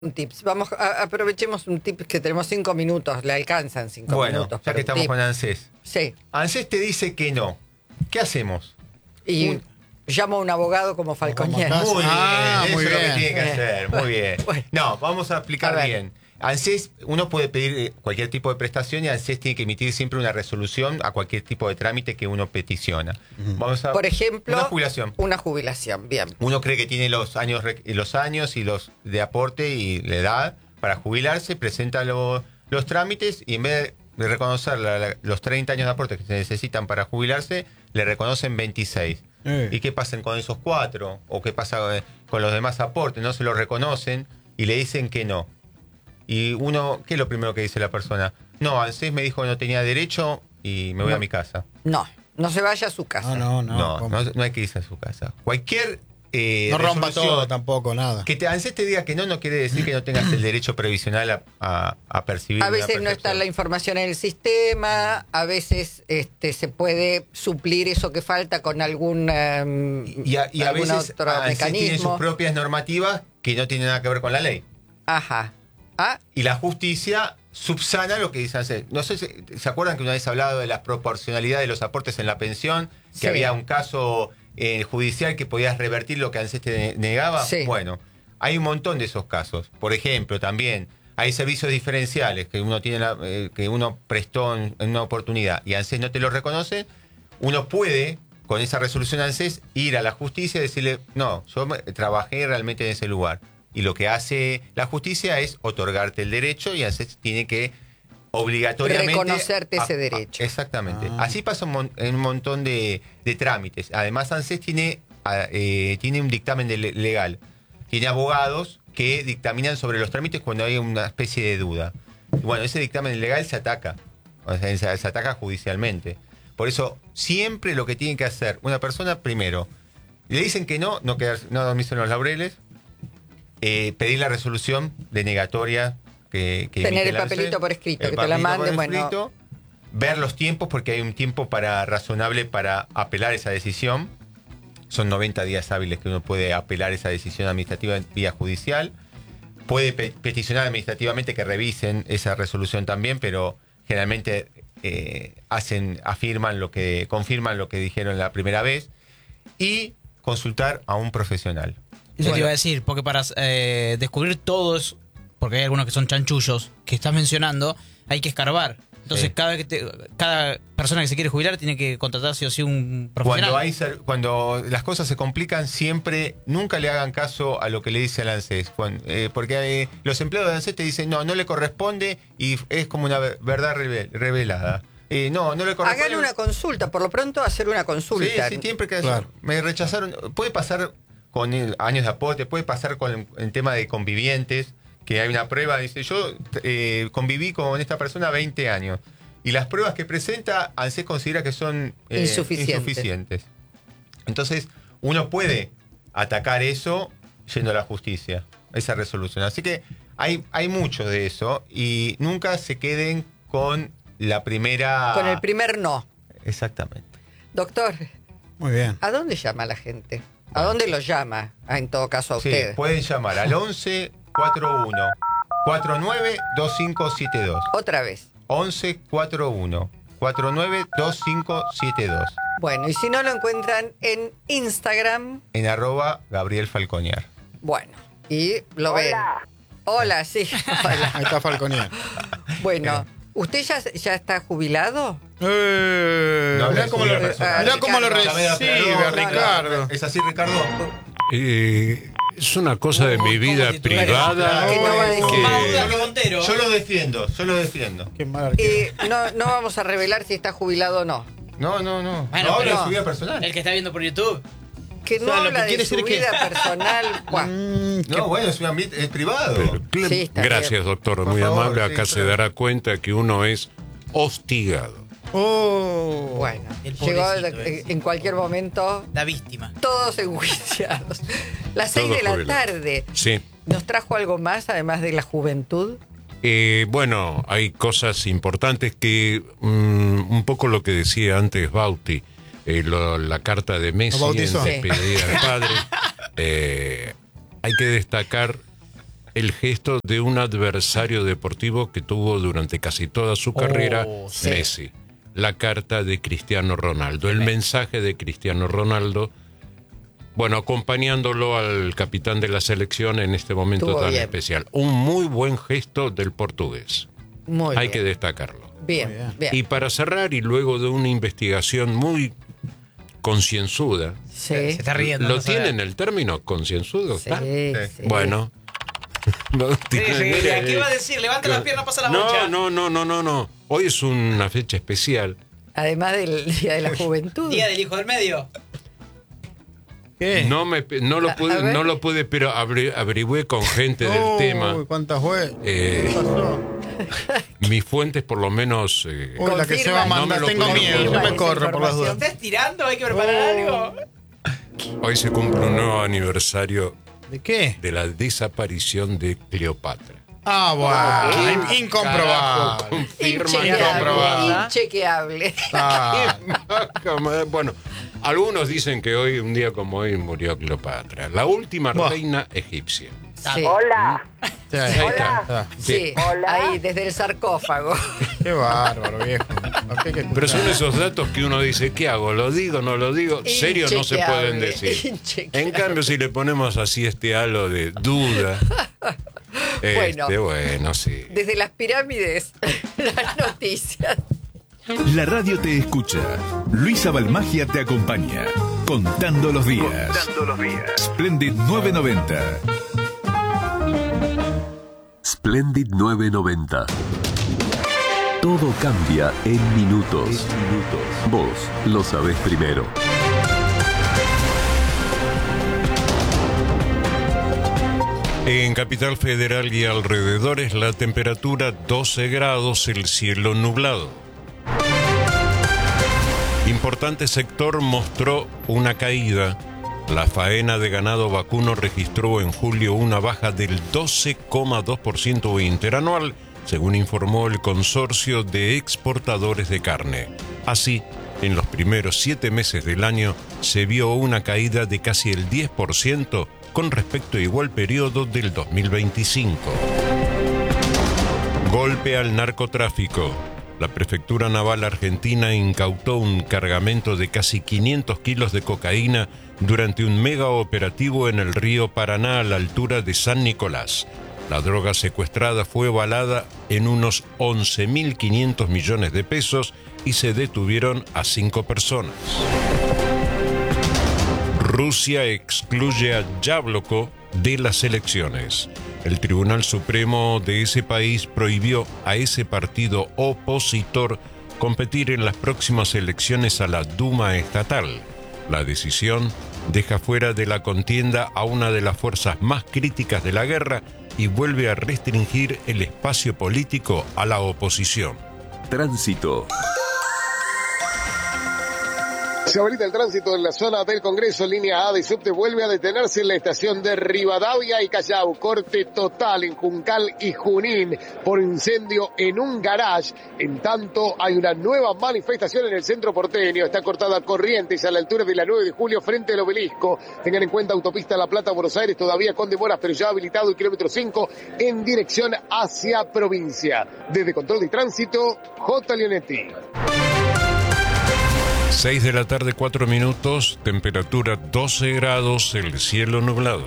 tips. Aprovechemos un tip que tenemos 5 minutos. Le alcanzan 5 minutos. Bueno, ya que estamos con ANSES. Sí. ANSES te dice que no. ¿Qué hacemos? Y llamo a un abogado como Falconier. Muy bien, muy eso es lo que bien. tiene que hacer. Muy bien. Bueno. No, vamos a explicar A ver. bien. ANSES, uno puede pedir cualquier tipo de prestación y ANSES tiene que emitir siempre una resolución a cualquier tipo de trámite que uno peticiona. Vamos a, Por ejemplo, una jubilación. Una jubilación, bien. Uno cree que tiene los años y los de aporte y la edad para jubilarse, presenta los trámites y en vez de reconocer los 30 años de aporte que se necesitan para jubilarse, le reconocen 26. ¿Y qué pasa con esos 4? ¿O qué pasa con los demás aportes? No se los reconocen y le dicen que no. Y uno, ¿qué es lo primero que dice la persona? No, ANSES me dijo que no tenía derecho y me voy a mi casa. No se vaya a su casa. No hay que irse a su casa. Cualquier no rompa resolución todo tampoco, nada. que ANSES te diga que no quiere decir que no tengas el derecho previsional a percibir. A veces no está la información en el sistema, a veces se puede suplir eso que falta con algún y a veces otro ANSES tiene sus mecanismo. propias normativas que no tienen nada que ver con la ley. Ajá. Y la justicia subsana lo que dice ANSES. No sé si se acuerdan que una vez hablado de la proporcionalidad de los aportes en la pensión, que Sí. había un caso judicial que podías revertir lo que ANSES te negaba. Sí. Bueno, hay un montón de esos casos. Por ejemplo, también hay servicios diferenciales que uno tiene que uno prestó en una oportunidad y ANSES no te lo reconoce. Uno puede, con esa resolución ANSES, ir a la justicia y decirle, no, yo trabajé realmente en ese lugar. Y lo que hace la justicia es otorgarte el derecho y ANSES tiene que obligatoriamente reconocerte ese derecho. Exactamente. Así pasa en un montón de trámites. Además, ANSES tiene un dictamen legal. Tiene abogados que dictaminan sobre los trámites cuando hay una especie de duda. Y bueno, ese dictamen legal se ataca. O sea, se ataca judicialmente. Por eso, siempre lo que tiene que hacer una persona, primero, le dicen que no dormirse en los laureles, pedir la resolución denegatoria que tener el emite la papelito ANSES, por escrito, el que te la papelito por manden, escrito, ver los tiempos, porque hay un tiempo razonable para apelar esa decisión. Son 90 días hábiles que uno puede apelar esa decisión administrativa en vía judicial. Puede peticionar administrativamente que revisen esa resolución también, pero generalmente confirman lo que dijeron la primera vez, y consultar a un profesional. Eso te iba a decir, porque para descubrir todos, porque hay algunos que son chanchullos que estás mencionando, hay que escarbar. Entonces, Sí. cada persona que se quiere jubilar tiene que contratar sí o sí un profesional. Cuando las cosas se complican, nunca le hagan caso a lo que le dice el ANSES. Porque los empleados de ANSES te dicen, no le corresponde, y es como una verdad revelada. No le corresponde. Hagan una consulta, por lo pronto hacer una consulta. Sí, siempre que Claro. me rechazaron. Puede pasar con años de aporte, puede pasar con el tema de convivientes, que hay una prueba, dice, yo conviví con esta persona 20 años, y las pruebas que presenta, ANSES considera que son insuficientes. Entonces, uno puede atacar eso yendo a la justicia, esa resolución. Así que hay mucho de eso, y nunca se queden con la primera... Con el primer no. Exactamente. Doctor, Muy bien. ¿a dónde llama la gente? ¿A dónde lo llama? En todo caso, a Sí, ustedes. pueden llamar al 11 41 49 2572. Otra vez. 11 41 49 2572. Bueno, y si no lo encuentran en Instagram, En @Gabriel Falconier. bueno, y lo ven. Hola, sí. Hola. Ahí está Falconier. Bueno, ¿usted ya está jubilado? No, Mirá no, cómo sí, lo personal. mirá cómo lo Ricardo. recibe, Ricardo. ¿Es así, Ricardo? Es una cosa de mi vida ¿cómo titular? privada. ¿Qué no va a decir? Más duda que Montero. Yo lo defiendo. Qué mal arquero. No vamos a revelar si está jubilado o no. No. Bueno, No habla pero de su vida personal. El que está viendo por YouTube. Que no O sea, lo habla que quiere de su decir que- vida personal. Buah, No, bueno, es un ambiente privado. Pero, Sí, está gracias, bien. doctor, Por muy favor, amable. sí, Acá se claro. dará cuenta que uno es hostigado. bueno, El llegó pobrecito ese. en cualquier momento La víctima. todos enjuiciados. Las 6 Todos de la jubilados. tarde. Sí. ¿Nos trajo algo más además de la juventud? Bueno, hay cosas importantes que un poco lo que decía antes Bauti, la carta de Messi ¿Lo bautizó? en despedida al padre. Hay que destacar el gesto de un adversario deportivo que tuvo durante casi toda su carrera, sí. Messi. La carta de Cristiano Ronaldo, el mensaje de Cristiano Ronaldo, bueno, acompañándolo al capitán de la selección en este momento Estuvo tan bien. especial. Un muy buen gesto del portugués. Muy Hay bien. que destacarlo. Bien, bien. Y para cerrar, y luego de una investigación muy concienzuda, Sí, Se está riendo. ¿lo no sabe. tienen el término concienzudo? sí, ¿Está? sí. Bueno. Sí, ¿qué iba a decir? Levanta las piernas, pasa la bocha. No. Hoy es una fecha especial. Además del Día de la Juventud. Día del hijo del medio. ¿Qué? No ver. lo pude, pero averigüé con gente del Uy, tema. ¿cuántas fue? Eh, ¿Qué pasó? Mis fuentes, por lo menos. Uy, la que se va a Confirma, mandar, no me lo tengo puedo miedo, yo confirmar me esa corro por las dudas. información. ¿Estás tirando? ¿Hay que preparar algo? Hoy se cumple un nuevo aniversario ¿De qué? de la desaparición de Cleopatra. Bueno, incomprobable. Carajo, confirman Incomprobable. Inchequeable. Ah, Bueno, algunos dicen que hoy, un día como hoy, murió Cleopatra, la última Buah. reina egipcia. Sí. Hola. sí, Ahí está. Ah, Sí, Hola. ahí desde el sarcófago. qué bárbaro, viejo. ¿A qué que- Pero son esos datos que uno dice, ¿qué hago? ¿Lo digo? ¿No lo digo? Serio no se pueden Inchequeable, decir. inchequeable. En cambio, si le ponemos así este halo de duda, bueno, sí. Desde las pirámides, las noticias. La radio te escucha. Luisa Balmagia te acompaña. Contando los días. Splendid 990. Splendid 990. Todo cambia en minutos. Vos lo sabés primero. En Capital Federal y alrededores, la temperatura 12 grados, el cielo nublado. Importante sector mostró una caída. La faena de ganado vacuno registró en julio una baja del 12,2% interanual, según informó el Consorcio de Exportadores de Carne. Así, en los primeros 7 meses del año se vio una caída de casi el 10% con respecto a igual periodo del 2025. Golpe al narcotráfico. La Prefectura Naval Argentina incautó un cargamento de casi 500 kilos de cocaína durante un mega operativo en el río Paraná a la altura de San Nicolás. La droga secuestrada fue valada en unos 11.500 millones de pesos y se detuvieron a 5 personas. Rusia excluye a Yabloko de las elecciones. El Tribunal Supremo de ese país prohibió a ese partido opositor competir en las próximas elecciones a la Duma estatal. La decisión deja fuera de la contienda a una de las fuerzas más críticas de la guerra y vuelve a restringir el espacio político a la oposición. Tránsito. Se habilita el tránsito en la zona del Congreso, línea A de subte vuelve a detenerse en la estación de Rivadavia y Callao. Corte total en Juncal y Junín por incendio en un garage. En tanto, hay una nueva manifestación en el centro porteño. Está cortada Corrientes a la altura de la 9 de julio frente al Obelisco. Tengan en cuenta autopista La Plata-Buenos Aires todavía con demoras, pero ya habilitado el kilómetro 5 en dirección hacia provincia. Desde Control de Tránsito, J. Leonetti. 6 de la tarde, 4 minutos, temperatura 12 grados, el cielo nublado.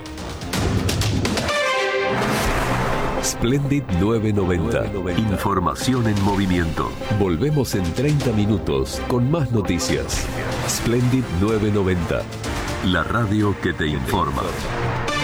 Splendid 990. Información en movimiento. Volvemos en 30 minutos con más noticias. Splendid 990. La radio que te informa.